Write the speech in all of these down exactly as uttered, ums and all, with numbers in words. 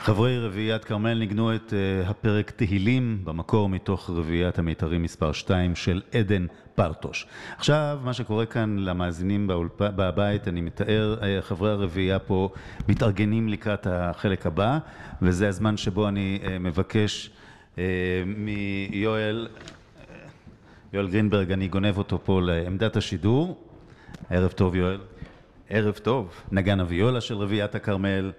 חברי רביעיית כרמל ניגנו את uh, הפרק תהילים במקור מתוך רביעיית המיתרים מספר שתיים של עדן פרטוש. עכשיו, מה שקורה כאן למאזינים באולפ... בבית, אני מתאר, uh, חברי הרביעייה פה מתארגנים לקראת החלק הבא, וזה הזמן שבו אני uh, מבקש uh, מיואל, uh, יואל גרינברג, אני גונב אותו פה לעמדת השידור. ערב טוב יואל. ערב טוב. נגן הוויולה של רביעיית הכרמל.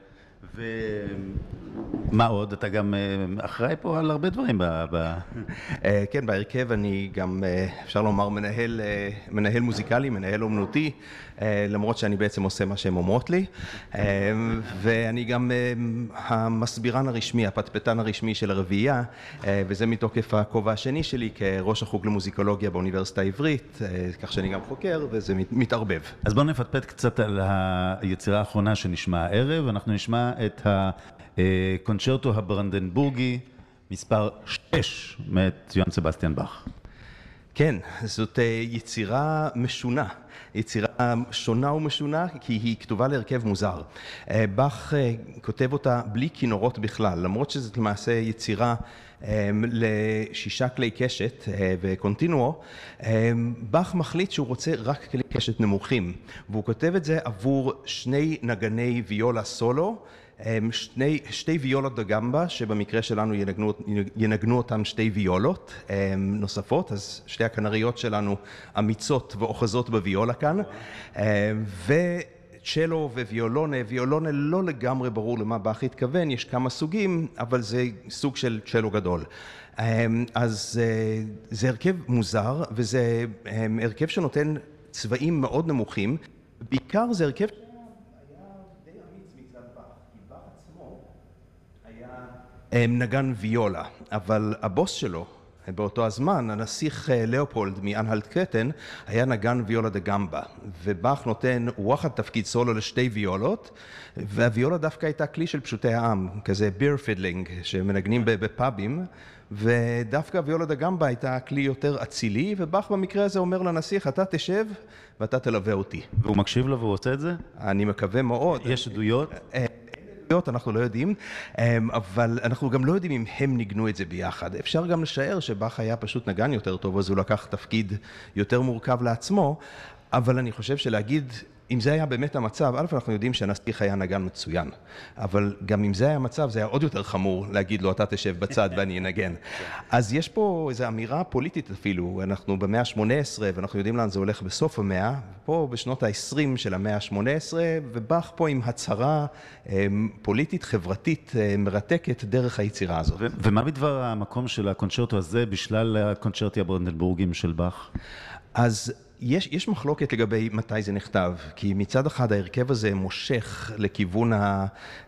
ומה עוד? אתה גם אחראי פה על הרבה דברים. כן, בהרכב אני גם, אפשר לומר, מנהל, מנהל מוזיקלי, מנהל אומנותי, למרות שאני בעצם עושה מה שהן אומרות לי. ואני גם המסבירן הרשמי, הפטפטן הרשמי של הרביעייה, וזה מתוקף הכובע השני שלי כראש החוג למוזיקולוגיה באוניברסיטה העברית, כך שאני גם חוקר, וזה מתערבב. אז בואו נפטפט קצת על היצירה האחרונה שנשמע הערב. אנחנו נשמע את הקונצ'רטו הברנדנבורגי מספר שש מאת יוהאן סבסטיאן באך. כן, זאת יצירה משונה, יצירה שונה ומשונה, כי היא כתובה להרכב מוזר. באך כותב אותה בלי כינורות בכלל, למרות שזאת למעשה יצירה לשישה כלי קשת וקונטינואו. באך מחליט שהוא רוצה רק כלי קשת נמוכים, והוא כותב את זה עבור שני נגני ויולה סולו, שני, שתי ויולות דה גמבה, שבמקרה שלנו ינגנו, ינגנו אותם שתי ויולות נוספות, אז שתי הכנריות שלנו אמיצות ואוחזות בוויולה כאן, וצ'לו וויולונה, ויולונה לא לגמרי ברור למה באך התכוון, יש כמה סוגים, אבל זה סוג של צ'לו גדול. אז זה הרכב מוזר, וזה הרכב שנותן צבעים מאוד נמוכים, בעיקר זה הרכב נגן ויולה, אבל הבוס שלו, באותו הזמן, הנסיך לאופולד מאנהלט קרטן, היה נגן ויולה דה גמבה, ובאך נותן וואחד תפקיד סולו לשתי ויולות, והוויולה דווקא הייתה כלי של פשוטי העם, כזה ביר פידלינג, שמנגנים בפאבים, ודווקא ויולה דה גמבה הייתה כלי יותר אצילי, ובאך במקרה הזה אומר לנסיך, אתה תשב ואתה תלווה אותי. והוא מקשיב לו והוא עושה את זה? אני מקווה מאוד. יש עדויות? אנחנו לא יודעים, אבל אנחנו גם לא יודעים אם הם ניגנו את זה ביחד. אפשר גם לשער שבאך היה פשוט נגן יותר טוב, אז הוא לקח תפקיד יותר מורכב לעצמו, אבל אני חושב שלהגיד, אם זה היה באמת המצב, א', אנחנו יודעים שהנסיך היה נגן מצוין, אבל גם אם זה היה המצב, זה היה עוד יותר חמור להגיד לו, אתה תשב בצד ואני אנגן. אז יש פה איזו אמירה פוליטית אפילו, אנחנו במאה ה-שמונה עשרה, ואנחנו יודעים לאן זה הולך בסוף המאה, פה בשנות ה-עשרים של המאה ה-שמונה עשרה, ובאך פה עם הצהרה פוליטית, חברתית, מרתקת דרך היצירה הזאת. ומה בדבר המקום של הקונצ'רטו הזה בשלל הקונצ'רטי הברנדנבורגים של באך? אז יש, יש מחלוקת לגבי מתי זה נכתב, כי מצד אחד ההרכב הזה מושך לכיוון ה,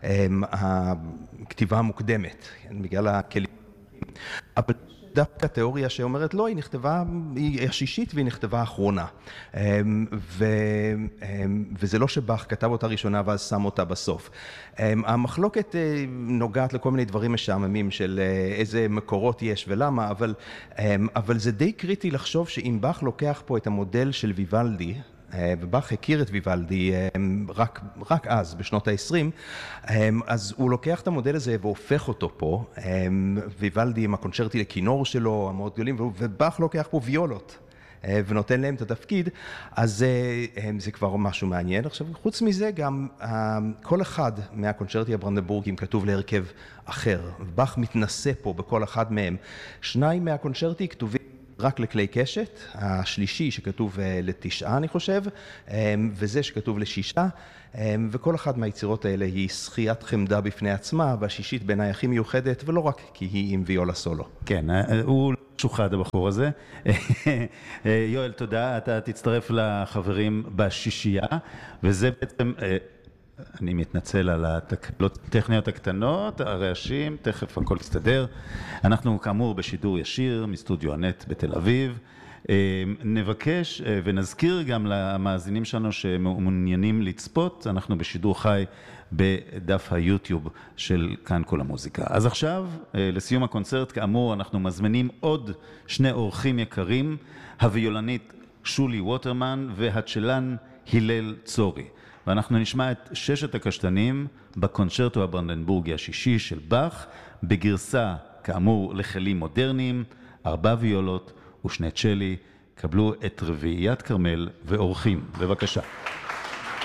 הכתיבה המוקדמת, בגלל הכלים. אבל דווקא תיאוריה שאומרת לא, היא נכתבה, היא השישית והיא נכתבה האחרונה. ו, וזה לא שבאך כתב אותה ראשונה ואז שם אותה בסוף. המחלוקת נוגעת לכל מיני דברים משעממים של איזה מקורות יש ולמה, אבל, אבל זה די קריטי לחשוב שאם באך לוקח פה את המודל של ויוולדי, ובאך הכיר את ויוולדי רק, רק אז, בשנות ה-עשרים, אז הוא לוקח את המודל הזה והופך אותו פה, ויוולדי עם הקונצ'רטי לכינור שלו, המאוד גדולים, ובאך לוקח פה ויולות. ונותן להם את התפקיד, אז זה כבר משהו מעניין. עכשיו, חוץ מזה גם כל אחד מהקונצ'רטי הברנדנבורגים כתוב להרכב אחר, ובאך מתנסה פה בכל אחד מהם. שניים מהקונצ'רטי כתובים רק לכלי קשת, השלישי שכתוב לתשעה אני חושב, וזה שכתוב לשישה, וכל אחד מהיצירות האלה היא שחיית חמדה בפני עצמה, והשישית בעיניי הכי מיוחדת, ולא רק כי היא עם ויולה סולו. כן, הוא שוחד הבחור הזה. יואל, תודה, אתה תצטרף לחברים בשישייה, וזה בעצם, אני מתנצל על הטכניות הקטנות, הרעשים, תכף הכל יסתדר. אנחנו כאמור בשידור ישיר מסטודיו הנט בתל אביב. נבקש ונזכיר גם למאזינים שלנו שמעוניינים לצפות, אנחנו בשידור חי בדף היוטיוב של כאן כל המוזיקה. אז עכשיו, לסיום הקונצרט, כאמור, אנחנו מזמינים עוד שני אורחים יקרים, הוויולנית שולי ווטרמן והצ'לן הלל צורי. ואנחנו נשמע את ששת הקשתנים בקונצ'רטו הברנדנבורגי השישי של באך, בגרסה כאמור לכלים מודרניים, ארבע ויולות ושני צ'לי. קבלו את רביעיית כרמל ואורחים. בבקשה.